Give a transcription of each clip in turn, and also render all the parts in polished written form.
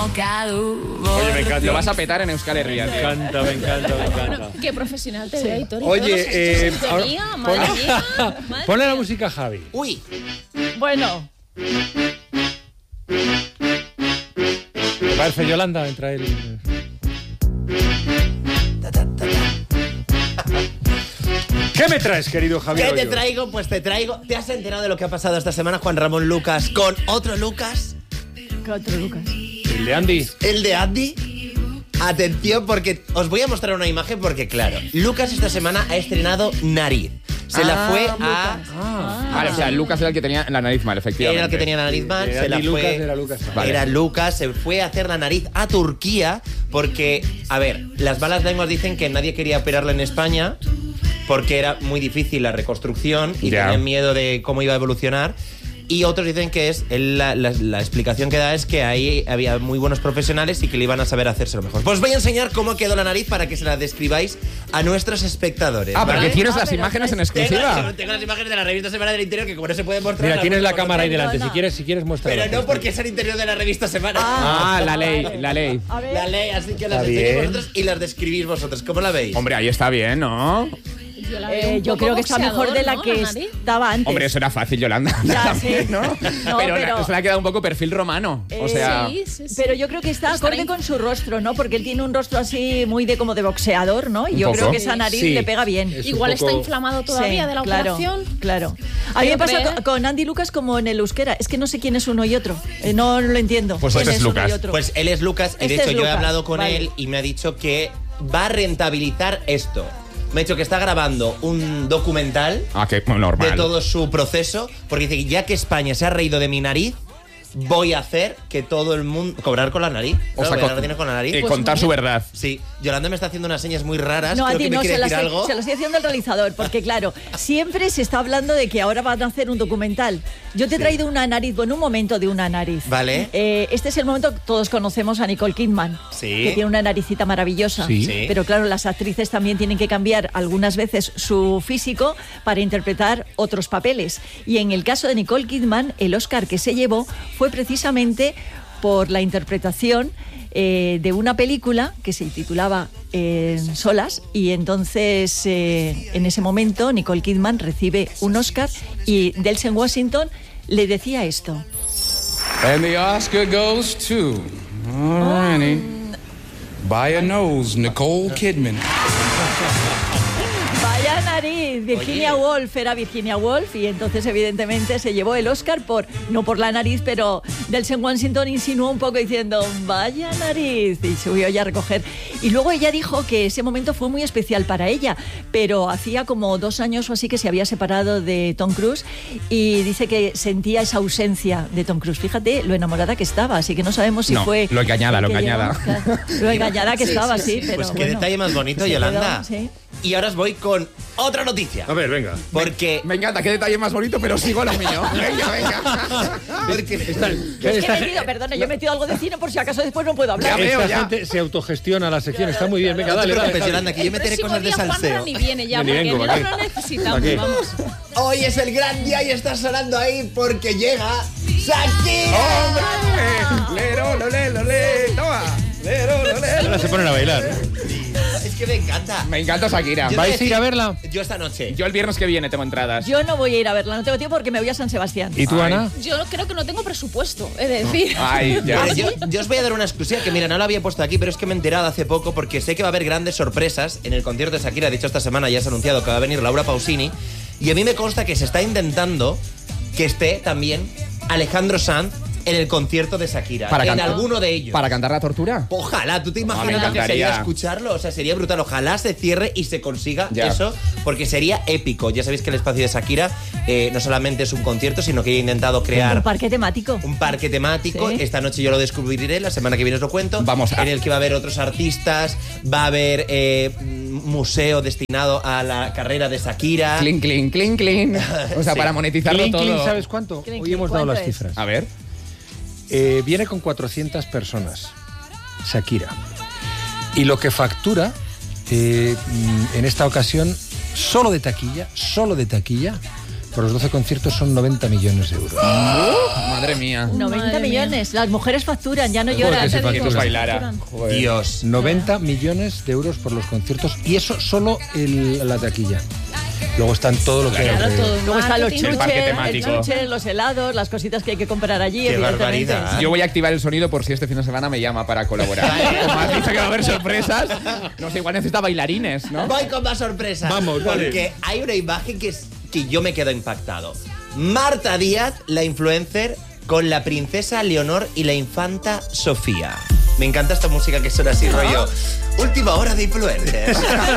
Oye, me encanta. Lo vas a petar en Euskal Herria. Me encanta. Bueno, qué profesional te veo, Aitor. Oye, madre mía. ponle la música a Javi. Uy. Bueno. ¿Te parece, Yolanda? Entra él. ¿Qué me traes, querido Javier? ¿Qué te traigo? Pues te traigo... ¿Te has enterado de lo que ha pasado esta semana, Juan Ramón Lucas, con otro Lucas? ¿Qué otro Lucas? El de Andy. ¿El de Andy? Atención, porque os voy a mostrar una imagen porque, claro, Lucas esta semana ha estrenado nariz. Se la fue a... Vale, o sea, Lucas era el que tenía la nariz mal, efectivamente. Era el que tenía la nariz mal, se la Andy fue... Lucas era Lucas. Vale. Era Lucas, se fue a hacer la nariz a Turquía porque, a ver, las malas lenguas dicen que nadie quería operarla en España porque era muy difícil la reconstrucción y tenían miedo de cómo iba a evolucionar. Y otros dicen que es la explicación que da es que ahí había muy buenos profesionales y que le iban a saber hacerse lo mejor. Pues os voy a enseñar cómo quedó la nariz para que se la describáis a nuestros espectadores. Ah, ¿vale? porque tienes las imágenes en exclusiva. Tengo las imágenes de la revista Semana del Interior que como no se puede mostrar... Mira, tienes la cámara ahí delante. No. Si quieres muéstrala. Pero no porque es el interior de la revista Semana. La ley. A ver. La ley, así que Está las enseñéis bien. vosotros y las describís vosotros. ¿Cómo la veis? Hombre, ahí está bien, ¿no? Yo creo que está mejor de la que estaba antes. Hombre, eso era fácil, Yolanda. Ya, También, sí. ¿no? No, pero se le ha quedado un poco perfil romano. O sea... Sí. Pero yo creo que está acorde con su rostro, ¿no? Porque él tiene un rostro así muy de como de boxeador, ¿no? Y yo poco. creo que esa nariz Sí. le pega bien. Es Igual un poco- está inflamado todavía de la operación. Claro. A mí me Pero pasa con Andy Lucas como en el euskera. Es que no sé quién es uno y otro. No lo entiendo. Pues ¿Quién este es uno Lucas. y otro? Pues él es Lucas y de Este hecho es yo he Lucas, hablado con vale. él y me ha dicho que va a rentabilizar esto. Me ha dicho que está grabando un documental Ah, que normal. de todo su proceso porque dice que ya que España se ha reído de mi nariz, voy a hacer que todo el mundo... Cobrar con la nariz. O sea, ganar dinero con la nariz. contar su verdad. Sí, Yolanda me está haciendo unas señas muy raras. No, a Creo ti que me no, quiere se lo decir algo. estoy haciendo el realizador, porque claro, siempre se está hablando de que ahora van a hacer un documental. Yo te he traído una nariz, bueno, un momento de una nariz. Vale. Este es el momento que todos conocemos a Nicole Kidman, Sí. que tiene una naricita maravillosa. Sí. Sí. Pero claro, las actrices también tienen que cambiar algunas veces su físico para interpretar otros papeles. Y en el caso de Nicole Kidman, el Oscar que se llevó fue precisamente por la interpretación de una película que se titulaba Solas, y entonces en ese momento Nicole Kidman recibe un Oscar y Denzel Washington le decía esto. And the Oscar goes to... Alrighty. By a nose, Nicole Kidman. Vaya nariz, Virginia Woolf era Virginia Woolf, y entonces evidentemente se llevó el Oscar no por la nariz, pero Denzel Washington insinuó un poco diciendo vaya nariz, y subió ella a recoger. Y luego ella dijo que ese momento fue muy especial para ella, pero hacía como 2 años o así que se había separado de Tom Cruise y dice que sentía esa ausencia de Tom Cruise. Fíjate lo enamorada que estaba, así que no sabemos si No, fue... lo engañada, lo que engañada. llevó. Claro, lo engañada que estaba, sí, pero Pues qué bueno, detalle más bonito, se Yolanda. quedó, sí. Y ahora os voy con otra noticia. A ver, venga. Porque... Me encanta, qué detalle más bonito, pero sigo lo mío. Venga. porque Es que he metido, perdona, yo he metido algo de cine por si acaso después no puedo hablar. Esta ya. gente se autogestiona la sección, está muy bien. Venga, no te dale, preocupes, dale. Yolanda, que yo meteré El cosas de próximo día salseo. Juanra ni viene ya, Ni porque vengo, no aquí. lo necesitamos, Aquí. vamos. Hoy es el gran día y está sonando ahí porque llega Shakira. Lero, lole, toma. Lero, lole. Ahora se ponen a bailar. Es que me encanta. Me encanta Shakira. Yo te ¿Vais voy a ir a verla? Yo esta noche. Yo el viernes que viene tengo entradas. Yo no voy a ir a verla, no tengo tiempo porque me voy a San Sebastián. ¿Y tú, Ay. Ana? Yo creo que no tengo presupuesto, es decir. Ay, ya. Pues yo os voy a dar una exclusiva que, mira, no la había puesto aquí, pero es que me he enterado hace poco porque sé que va a haber grandes sorpresas en el concierto de Shakira. De hecho, esta semana ya se ha anunciado que va a venir Laura Pausini. Y a mí me consta que se está intentando que esté también Alejandro Sanz en el concierto de Shakira. Para en cantar. alguno de ellos. ¿Para cantar la tortura? Ojalá, ¿tú te me imaginas lo que encantaría. sería escucharlo? O sea, sería brutal. Ojalá se cierre y se consiga Ya. eso, porque sería épico. Ya sabéis que el espacio de Shakira no solamente es un concierto, sino que ella ha intentado crear Un parque temático. un parque temático. Sí. Esta noche yo lo descubriré, la semana que viene os lo cuento. Vamos a- En el que va a haber otros artistas, va a haber museo destinado a la carrera de Shakira. Clink, clink, clink, clink. O sea, Sí. para monetizarlo Clink, todo. clink, ¿sabes cuánto? Clink, Hoy clink, hemos dado ¿cuánto las es? cifras. A ver. Viene con 400 personas, Shakira. Y lo que factura en esta ocasión, solo de taquilla, por los 12 conciertos son 90 millones de euros. Madre mía. 90 millones. Las mujeres facturan, ya no lloran. Que bailara. Dios. 90 millones de euros por los conciertos y eso solo la taquilla. Luego están todo lo que hay. Luego están los parque chuches, los helados, las cositas que hay que comprar allí. Qué barbaridad. Yo voy a activar el sonido por si este fin de semana me llama para colaborar. Como has dicho que va a haber sorpresas, no sé, igual necesita bailarines, ¿no? Voy con más sorpresas. Vamos, vale. Porque hay una imagen que yo me quedo impactado. Marta Díaz, la influencer, con la princesa Leonor y la infanta Sofía. Me encanta esta música que suena así, rollo. Última hora de influencers.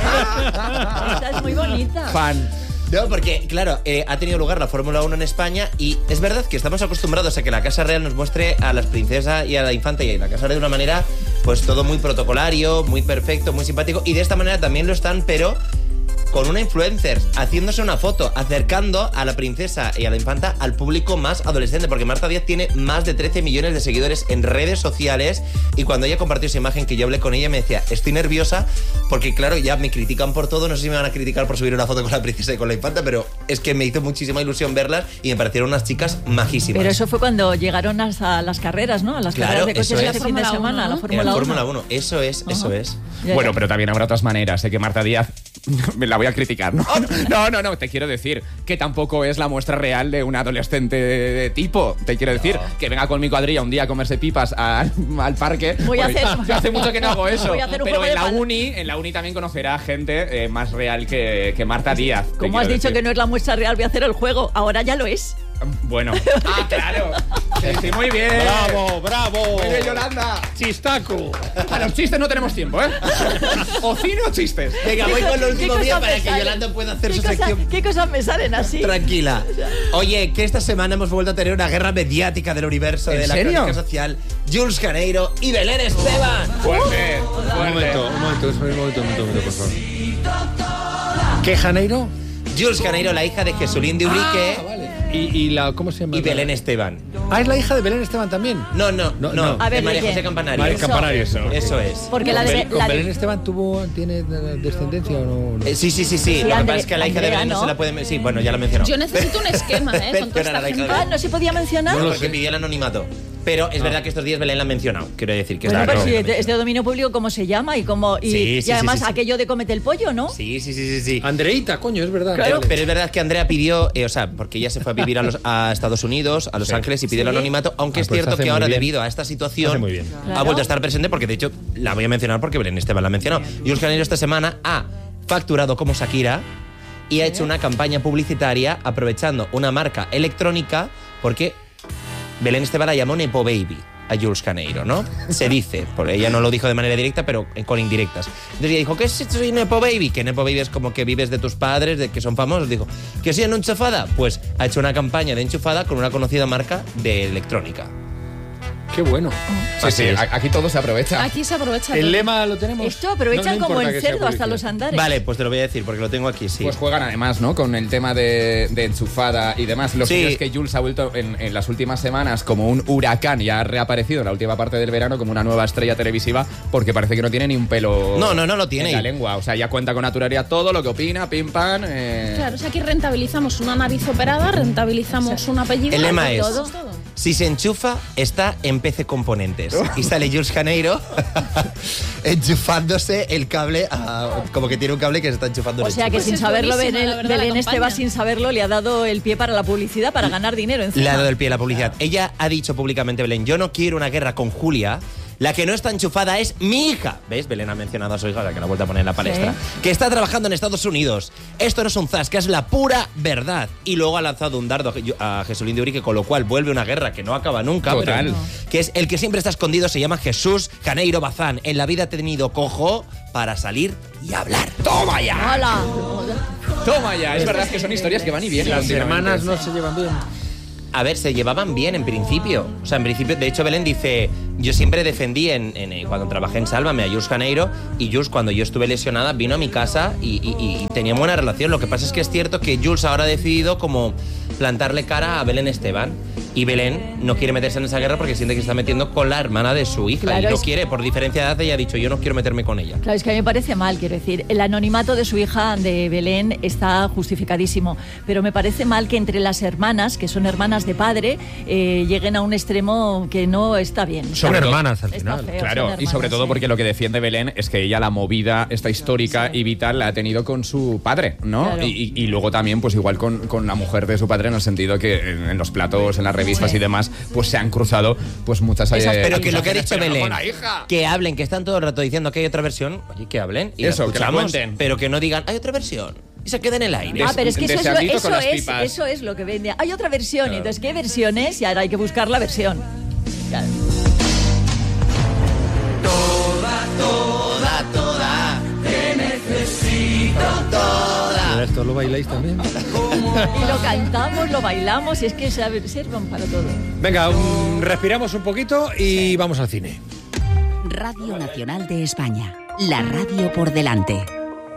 Esta es muy bonita. Fan. No, porque, claro, ha tenido lugar la Fórmula 1 en España y es verdad que estamos acostumbrados a que la Casa Real nos muestre a las princesas y a la infanta y a la Casa Real de una manera, pues todo muy protocolario, muy perfecto, muy simpático. Y de esta manera también lo están, pero con una influencer, haciéndose una foto, acercando a la princesa y a la infanta al público más adolescente, porque Marta Díaz tiene más de 13 millones de seguidores en redes sociales y cuando ella compartió esa imagen que yo hablé con ella me decía, estoy nerviosa porque claro, ya me critican por todo, no sé si me van a criticar por subir una foto con la princesa y con la infanta, pero es que me hizo muchísima ilusión verlas y me parecieron unas chicas majísimas. Pero eso fue cuando llegaron a las carreras, ¿no? A las carreras de coches este fin de semana, la Fórmula 1. Eso es. Bueno, pero también habrá otras maneras. Sé que Marta Díaz me la voy a criticar, ¿no? No, te quiero decir que tampoco es la muestra real de un adolescente de tipo. Te quiero decir que venga con mi cuadrilla un día a comerse pipas al parque. Yo hace mucho que no hago eso. Pero en la uni también conocerá gente más real que Marta Díaz. Como has dicho que no es la muestra real, voy a hacer el juego. Ahora ya lo es. Bueno. Claro. Sí, muy bien. Bravo. Muy bien, Yolanda. Chistaco. A los chistes no tenemos tiempo, ¿eh? O cine o chistes. Venga, voy con el último día para que Yolanda pueda hacer su sección. ¿Qué cosas me salen así? Tranquila. Oye, que esta semana hemos vuelto a tener una guerra mediática del universo de la crónica social. Jules Caneiro y Belén Esteban. Fuerte. Un momento, por favor. ¿Qué Janeiro? Jules Caneiro, la hija de Jesulín de Ubrique. Vale. ¿Cómo se llama? Y Belén Esteban. ¿Es la hija de Belén Esteban también? No. A ver, de María ¿de José qué? Campanario. María Campanario, Eso es. Porque ¿Con Belén Esteban tiene descendencia o no? Sí. Lo que pasa es que a la hija de Belén no se la puede... Sí, bueno, ya la mencionó. Yo necesito un esquema, con toda esta gente. ¿no se podía mencionar? No, porque pidió el anonimato. Pero es verdad que estos días Belén la han mencionado, quiero decir que bueno, pero si es de dominio público, ¿cómo se llama? Y además aquello de cómete el pollo, ¿no? Sí. Andreita, coño, es verdad. Claro. Pero es verdad que Andrea pidió, porque ella se fue a vivir a Estados Unidos, a Los Ángeles, y pidió el anonimato, aunque es cierto que ahora, debido a esta situación, muy bien. ha vuelto a estar presente, porque de hecho la voy a mencionar porque Belén Esteban la ha mencionado. Jules Caneiro esta semana ha facturado como Shakira y ha hecho una campaña publicitaria aprovechando una marca electrónica, porque Belén Esteban la llamó Nepo Baby a Jules Caneiro, ¿no? Se dice, porque ella no lo dijo de manera directa, pero con indirectas. Entonces ella dijo, ¿qué es esto? Soy Nepo Baby. Que Nepo Baby es como que vives de tus padres, de que son famosos. Dijo, ¿que soy una enchufada? Pues ha hecho una campaña de enchufada con una conocida marca de electrónica. Qué bueno. Sí, aquí todo se aprovecha. Aquí se aprovecha. El lema lo tenemos. Esto aprovechan como el cerdo hasta los andares. Vale, pues te lo voy a decir porque lo tengo aquí, sí. Pues juegan además, ¿no? Con el tema de enchufada y demás. Lo que es que Jules ha vuelto en las últimas semanas como un huracán y ha reaparecido en la última parte del verano como una nueva estrella televisiva porque parece que no tiene ni un pelo no lo tiene en la lengua. O sea, ya cuenta con naturalidad todo lo que opina, pim pam. Claro, o sea, aquí rentabilizamos una nariz operada, rentabilizamos un apellido. El lema es, todo. Si se enchufa, está en PC Componentes. Y sale Jules Caneiro enchufándose el cable, como que tiene un cable que se está enchufando. O sea que sin saberlo, Belén Esteban sin saberlo le ha dado el pie para la publicidad, para ganar dinero encima. Le ha dado el pie a la publicidad. Ella ha dicho públicamente, Belén, yo no quiero una guerra con Julia. La que no está enchufada es mi hija. ¿Ves? Belén ha mencionado a su hija, la que la ha vuelto a poner en la palestra. Sí. Que está trabajando en Estados Unidos. Esto no es un zasca, es la pura verdad. Y luego ha lanzado un dardo a Jesulín de Ubrique, con lo cual vuelve una guerra que no acaba nunca. Total. Pero, que es el que siempre está escondido, se llama Jesús Caneiro Bazán. En la vida ha tenido cojo para salir y hablar. ¡Toma ya! ¡Hola! ¡Toma ya! Es verdad que son historias que van y vienen. Las hermanas no se llevan bien. A ver, se llevaban bien en principio. O sea, en principio, de hecho, Belén dice, yo siempre defendí cuando trabajé en Sálvame a Jules Janeiro, y Jules, cuando yo estuve lesionada, vino a mi casa y teníamos buena relación. Lo que pasa es que es cierto que Jules ahora ha decidido como plantarle cara a Belén Esteban, y Belén no quiere meterse en esa guerra porque siente que se está metiendo con la hermana de su hija, claro, y no quiere, por diferencia de edad, ella ha dicho, yo no quiero meterme con ella. Claro, es que a mí me parece mal, quiero decir, el anonimato de su hija, de Belén, está justificadísimo, pero me parece mal que entre las hermanas, que son hermanas de padre, lleguen a un extremo que no está bien. Son hermanas al final. Feo, claro, hermanas, y sobre todo porque lo que defiende Belén es que ella la movida, esta histórica y vital, la ha tenido con su padre, ¿no? Claro. Y luego también, pues igual con la mujer de su padre, en el sentido que en los platos, en las revistas y demás, pues se han cruzado pues muchas... pero que lo que ha dicho Belén, que hablen, que están todo el rato diciendo que hay otra versión, oye, que hablen y eso, la que la cuenten, pero que no digan, hay otra versión, y se queda en el aire. Pero es que eso es lo que vende. Hay otra versión, claro. Entonces, ¿qué versión es? Y ahora hay que buscar la versión. Claro. Toda, te necesito toda. ¿Esto lo bailáis también? Y lo cantamos, lo bailamos, y es que sirven para todo. Venga, respiramos un poquito y vamos al cine. Radio Nacional de España, la radio por delante.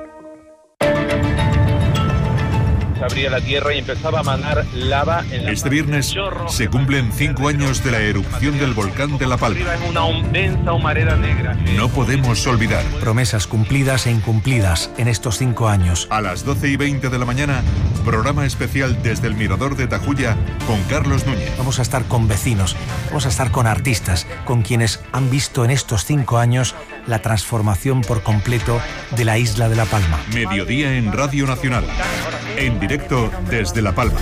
Se abría la tierra y empezaba a manar lava en la... Este viernes se cumplen 5 años de la erupción del volcán de La Palma. En una densa humareda negra. No podemos olvidar. Promesas cumplidas e incumplidas en estos 5 años. A las 12:20 de la mañana, programa especial desde el Mirador de Tajuya con Carlos Núñez. Vamos a estar con vecinos, vamos a estar con artistas, con quienes han visto en estos 5 años la transformación por completo de la isla de La Palma. Mediodía en Radio Nacional. En directo desde La Palma.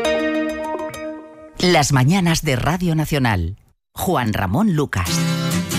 Las mañanas de Radio Nacional. Juan Ramón Lucas.